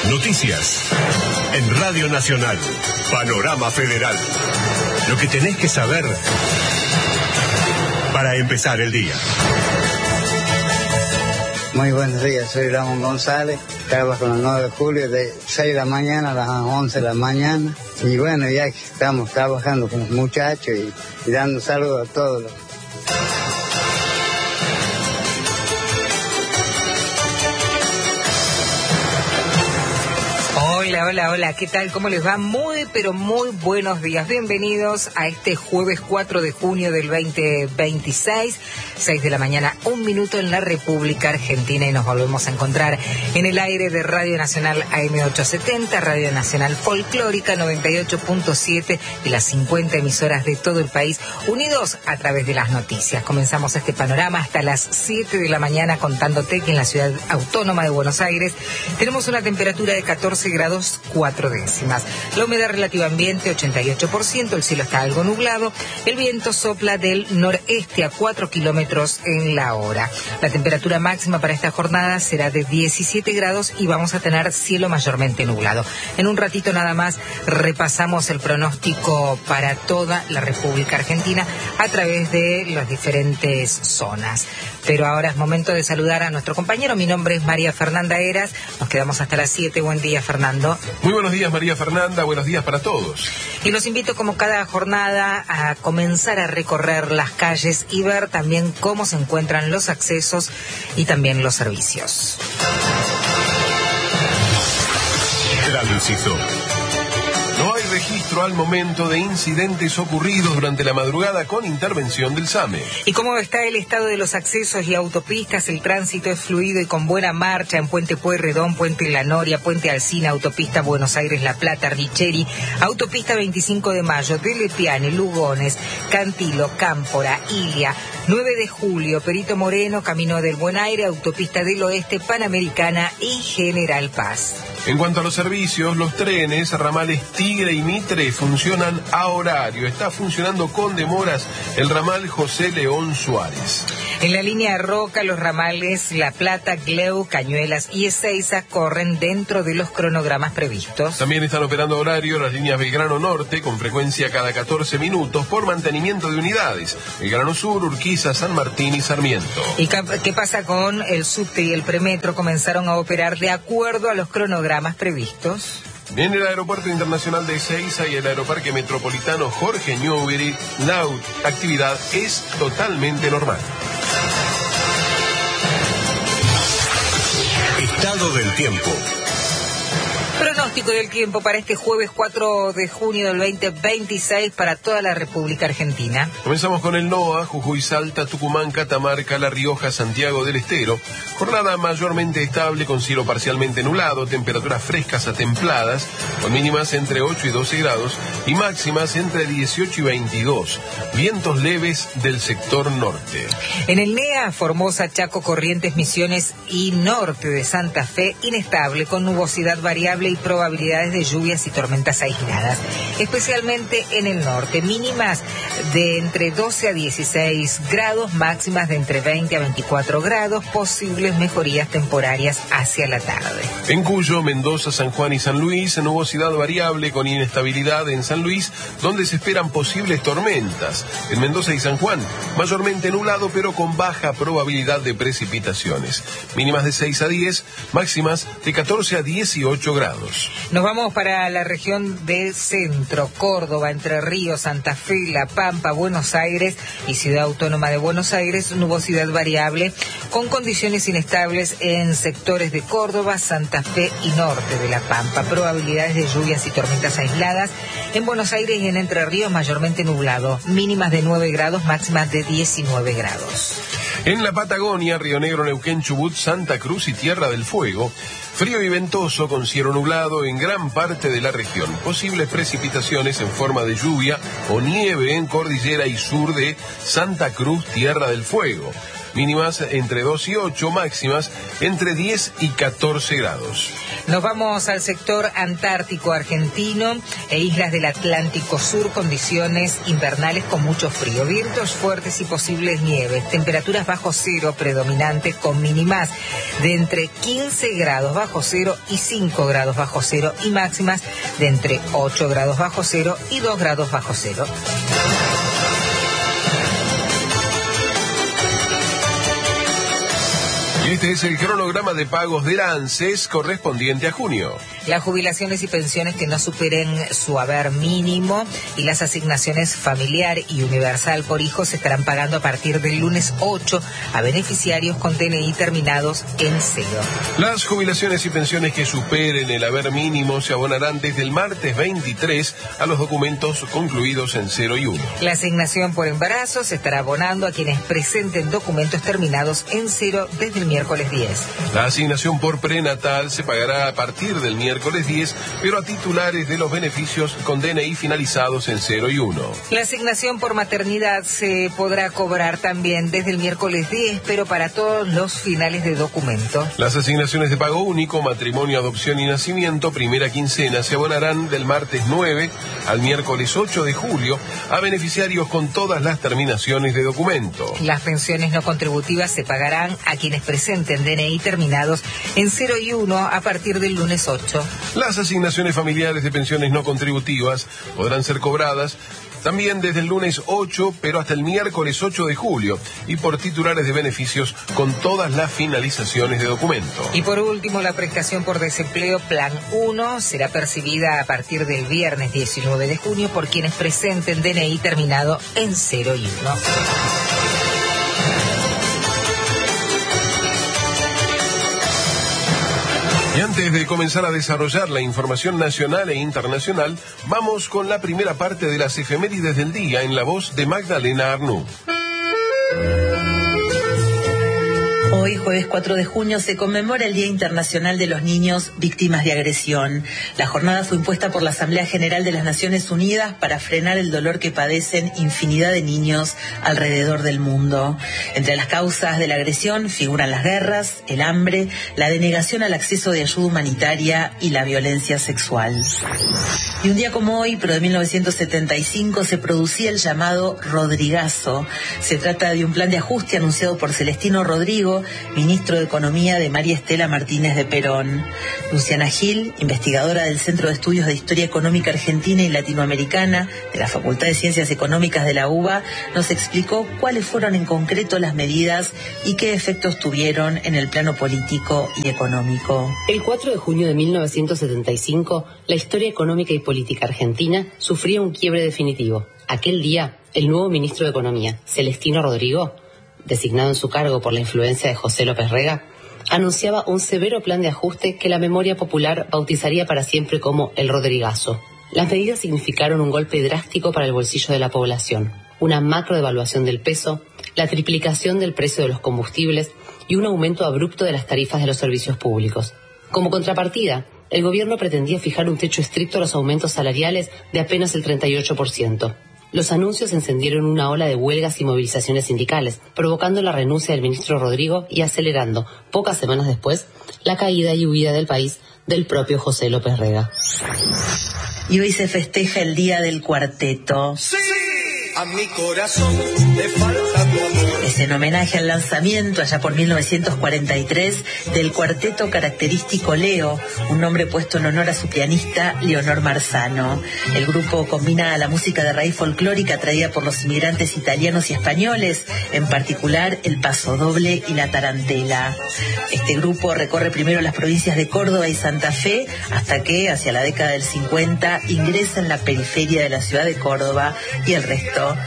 Noticias. En Radio Nacional. Panorama Federal. Lo que tenés que saber para empezar el día. Muy buenos días, soy Ramón González, trabajo en el 9 de julio de 6 de la mañana a las 11 de la mañana. Y bueno, ya que estamos trabajando con los muchachos y dando saludos a todos los... Hola, ¿qué tal? ¿Cómo les va? Muy buenos días. Bienvenidos a este jueves 4 de junio del 2026, 6 de la mañana, 1 minuto en la República Argentina, y nos volvemos a encontrar en el aire de Radio Nacional AM870, Radio Nacional Folclórica 98.7 y las 50 emisoras de todo el país, unidos a través de las noticias. Comenzamos este panorama hasta las 7 de la mañana contándote que en la ciudad autónoma de Buenos Aires tenemos una temperatura de 14 grados 4 décimas. La humedad relativa ambiente 88%, el cielo está algo nublado, el viento sopla del noreste a 4 kilómetros en la hora. La temperatura máxima para esta jornada será de 17 grados y vamos a tener cielo mayormente nublado. En un ratito nada más repasamos el pronóstico para toda la República Argentina a través de las diferentes zonas. Pero ahora es momento de saludar a nuestro compañero. Mi nombre es María Fernanda Heras. Nos quedamos hasta las 7. Buen día, Fernando. Muy buenos días, María Fernanda. Buenos días para todos. Y los invito, como cada jornada, a comenzar a recorrer las calles y ver también cómo se encuentran los accesos y también los servicios. Tránsito. No hay registro al momento de incidentes ocurridos durante la madrugada con intervención del SAME. ¿Y cómo está el estado de los accesos y autopistas? El tránsito es fluido y con buena marcha en Puente Pueyrredón, Puente La Noria, Puente Alsina, Autopista Buenos Aires-La Plata, Richeri, Autopista 25 de Mayo, de Lepiane, Lugones, Cantilo, Cámpora, Ilia, 9 de Julio, Perito Moreno, Camino del Buen Aire, Autopista del Oeste, Panamericana y General Paz. En cuanto a los servicios, los trenes, ramales Tigre y Mitre funcionan a horario. Está funcionando con demoras el ramal José León Suárez. En la línea Roca, los ramales La Plata, Gleu, Cañuelas y Ezeiza corren dentro de los cronogramas previstos. También están operando a horario las líneas Belgrano Norte con frecuencia cada 14 minutos por mantenimiento de unidades. Belgrano Sur, Urquiza, San Martín y Sarmiento. ¿Y qué pasa con el subte y el premetro? Comenzaron a operar de acuerdo a los cronogramas previstos. En el Aeropuerto Internacional de Ezeiza y el Aeroparque Metropolitano Jorge Newbery, la actividad es totalmente normal. Estado del tiempo. Pronóstico del tiempo para este jueves 4 de junio del 2026 para toda la República Argentina. Comenzamos con el NOA, Jujuy, Salta, Tucumán, Catamarca, La Rioja, Santiago del Estero. Jornada mayormente estable con cielo parcialmente nublado, temperaturas frescas a templadas, con mínimas entre 8 y 12 grados y máximas entre 18 y 22. Vientos leves del sector norte. En el NEA, Formosa, Chaco, Corrientes, Misiones y norte de Santa Fe, inestable con nubosidad variable y probabilidades de lluvias y tormentas aisladas, especialmente en el norte, mínimas de entre 12 a 16 grados, máximas de entre 20 a 24 grados, posibles mejorías temporarias hacia la tarde. En Cuyo, Mendoza, San Juan y San Luis, nubosidad variable con inestabilidad en San Luis, donde se esperan posibles tormentas. En Mendoza y San Juan, mayormente nublado pero con baja probabilidad de precipitaciones. Mínimas de 6 a 10, máximas de 14 a 18 grados. Nos vamos para la región del centro, Córdoba, Entre Ríos, Santa Fe, La Pampa, Buenos Aires y Ciudad Autónoma de Buenos Aires, nubosidad variable con condiciones inestables en sectores de Córdoba, Santa Fe y norte de La Pampa, probabilidades de lluvias y tormentas aisladas. En Buenos Aires y en Entre Ríos mayormente nublado, mínimas de 9 grados, máximas de 19 grados. En la Patagonia, Río Negro, Neuquén, Chubut, Santa Cruz y Tierra del Fuego, frío y ventoso con cielo nublado en gran parte de la región. Posibles precipitaciones en forma de lluvia o nieve en cordillera y sur de Santa Cruz, Tierra del Fuego. mínimas entre 2 y 8, máximas entre 10 y 14 grados. Nos vamos al sector antártico argentino e islas del Atlántico Sur, condiciones invernales con mucho frío, vientos fuertes y posibles nieves, temperaturas bajo cero predominantes con mínimas de entre 15 grados bajo cero y 5 grados bajo cero y máximas de entre 8 grados bajo cero y 2 grados bajo cero. Y este es el cronograma de pagos del ANSES correspondiente a junio. Las jubilaciones y pensiones que no superen su haber mínimo y las asignaciones familiar y universal por hijo se estarán pagando a partir del lunes 8 a beneficiarios con DNI terminados en 0. Las jubilaciones y pensiones que superen el haber mínimo se abonarán desde el martes 23 a los documentos concluidos en 0 y 1. La asignación por embarazo se estará abonando a quienes presenten documentos terminados en 0 desde el miércoles 10. La asignación por prenatal se pagará a partir del miércoles 10, pero a titulares de los beneficios con DNI finalizados en 0 y 1. La asignación por maternidad se podrá cobrar también desde el miércoles 10, pero para todos los finales de documento. Las asignaciones de pago único, matrimonio, adopción y nacimiento, primera quincena, se abonarán del martes 9 al miércoles 8 de julio a beneficiarios con todas las terminaciones de documento. Las pensiones no contributivas se pagarán a quienes presenten DNI terminados en 0 y 1 a partir del lunes 8. Las asignaciones familiares de pensiones no contributivas podrán ser cobradas también desde el lunes 8, pero hasta el miércoles 8 de julio, y por titulares de beneficios con todas las finalizaciones de documento. Y por último, la prestación por desempleo Plan 1 será percibida a partir del viernes 19 de junio por quienes presenten DNI terminado en 0 y 1. Y antes de comenzar a desarrollar la información nacional e internacional, vamos con la primera parte de las efemérides del día en la voz de Magdalena Arnoux. Hoy, jueves 4 de junio, se conmemora el Día Internacional de los Niños Víctimas de Agresión. La jornada fue impuesta por la Asamblea General de las Naciones Unidas para frenar el dolor que padecen infinidad de niños alrededor del mundo. Entre las causas de la agresión figuran las guerras, el hambre, la denegación al acceso de ayuda humanitaria y la violencia sexual. Y un día como hoy, pero de 1975, se producía el llamado Rodrigazo. Se trata de un plan de ajuste anunciado por Celestino Rodrigo, ministro de Economía de María Estela Martínez de Perón. Luciana Gil, investigadora del Centro de Estudios de Historia Económica Argentina y Latinoamericana de la Facultad de Ciencias Económicas de la UBA, nos explicó cuáles fueron en concreto las medidas y qué efectos tuvieron en el plano político y económico. El 4 de junio de 1975, la historia económica y política argentina sufría un quiebre definitivo. Aquel día, el nuevo ministro de Economía, Celestino Rodrigo, designado en su cargo por la influencia de José López Rega, anunciaba un severo plan de ajuste que la memoria popular bautizaría para siempre como el Rodrigazo. Las medidas significaron un golpe drástico para el bolsillo de la población, una macrodevaluación del peso, la triplicación del precio de los combustibles y un aumento abrupto de las tarifas de los servicios públicos. Como contrapartida, el gobierno pretendía fijar un techo estricto a los aumentos salariales de apenas el 38%. Los anuncios encendieron una ola de huelgas y movilizaciones sindicales, provocando la renuncia del ministro Rodrigo y acelerando, pocas semanas después, la caída y huida del país del propio José López Rega. Y hoy se festeja el Día del Cuarteto. ¡Sí! A mi corazón le falta tu amor. Es en homenaje al lanzamiento, allá por 1943, del cuarteto característico Leo, un nombre puesto en honor a su pianista Leonor Marzano. El grupo combina la música de raíz folclórica traída por los inmigrantes italianos y españoles, en particular el pasodoble y la tarantela. Este grupo recorre primero las provincias de Córdoba y Santa Fe, hasta que, hacia la década del 50, ingresa en la periferia de la ciudad de Córdoba y el resto